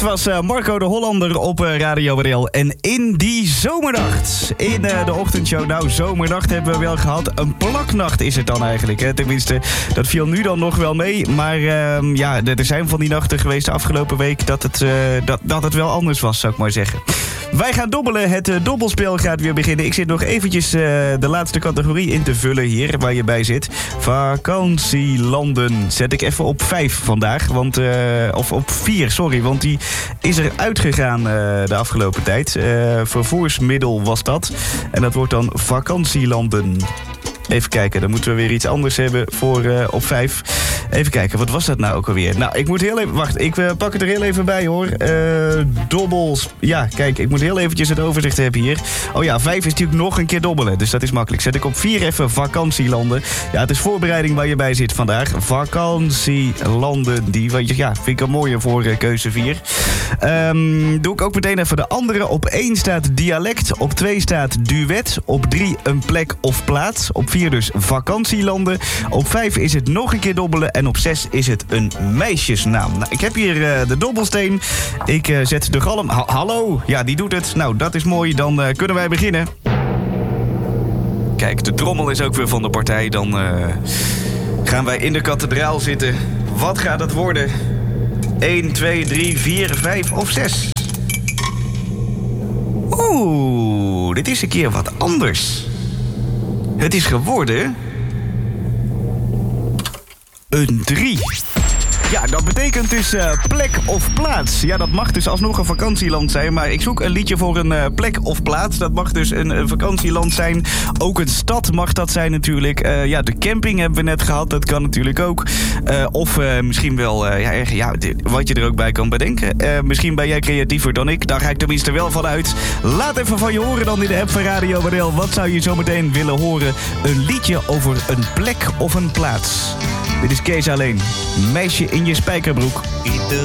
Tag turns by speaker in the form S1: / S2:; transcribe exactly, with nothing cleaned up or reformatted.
S1: was uh, Marco de Hollander op uh, Radio W R L. En in die zomernacht, in uh, de ochtendshow, nou zomernacht hebben we wel gehad. Een plaknacht is het dan eigenlijk, hè? Tenminste, dat viel nu dan nog wel mee. Maar uh, ja, er zijn van die nachten geweest de afgelopen week dat het, uh, dat, dat het wel anders was, zou ik maar zeggen. Wij gaan dobbelen, het uh, dobbelspel gaat weer beginnen. Ik zit nog eventjes uh, de laatste categorie in te vullen hier, waar je bij zit. Vakantielanden zet ik even op vijf vandaag, want, uh, of op vier, sorry, want die is er uitgegaan uh, de afgelopen tijd. Uh, vervoersmiddel was dat. En dat wordt dan vakantielanden. Even kijken, dan moeten we weer iets anders hebben voor uh, op vijf. Even kijken, wat was dat nou ook alweer? Nou, ik moet heel even... Wacht, ik uh, pak het er heel even bij, hoor. Uh, dobbels... Ja, kijk, ik moet heel eventjes het overzicht hebben hier. Oh ja, vijf is natuurlijk nog een keer dobbelen, dus dat is makkelijk. Zet ik op vier even vakantielanden. Ja, het is voorbereiding waar je bij zit vandaag. Vakantielanden, die ja, vind ik een mooie voor uh, keuze vier. Um, doe ik ook meteen even de andere. Op één staat dialect, op twee staat duet, op drie een plek of plaats, op vier dus vakantielanden. Op vijf is het nog een keer dobbelen. En op zes is het een meisjesnaam. Nou, ik heb hier uh, de dobbelsteen. Ik uh, zet de galm... Ha- hallo? Ja, die doet het. Nou, dat is mooi. Dan uh, kunnen wij beginnen. Kijk, de trommel is ook weer van de partij. Dan uh, gaan wij in de kathedraal zitten. Wat gaat het worden? één, twee, drie, vier, vijf of zes? Oeh, dit is een keer wat anders. Het is geworden... een drie. Ja, dat betekent dus uh, plek of plaats. Ja, dat mag dus alsnog een vakantieland zijn. Maar ik zoek een liedje voor een uh, plek of plaats. Dat mag dus een, een vakantieland zijn. Ook een stad mag dat zijn natuurlijk. Uh, ja, de camping hebben we net gehad. Dat kan natuurlijk ook. Uh, of uh, misschien wel uh, ja, ja, wat je er ook bij kan bedenken. Uh, misschien ben jij creatiever dan ik. Daar ga ik tenminste wel van uit. Laat even van je horen dan in de app van Radio W R L. Wat zou je zo meteen willen horen? Een liedje over een plek of een plaats. Dit is Kees Alleen. Meisje in je spijkerbroek.